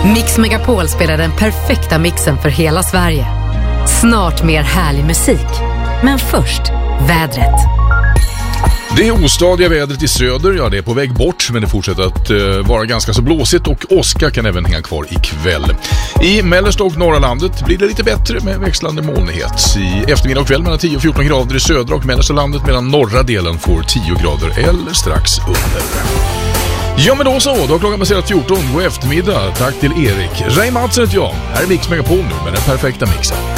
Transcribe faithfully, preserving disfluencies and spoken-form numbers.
Mix Megapol spelar den perfekta mixen för hela Sverige. Snart mer härlig musik. Men först, vädret. Det ostadiga vädret i söder, ja det är på väg bort, men det fortsätter att uh, vara ganska så blåsigt och åska kan även hänga kvar ikväll. I mellersta och norra landet blir det lite bättre med växlande molnighet. I eftermiddag och kväll mellan tio och fjorton grader i södra och mellersta landet, medan norra delen får tio grader eller strax under. Ja men då så, då har klockan passerat fjorton, god eftermiddag. Tack till Erik. Ray Madsen heter jag. Här är Mix Megapol nu med den perfekta mixen.